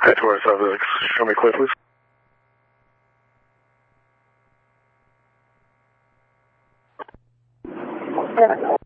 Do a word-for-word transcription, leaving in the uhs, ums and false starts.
Hi, Taurus, uh, show me clear, please. Yeah.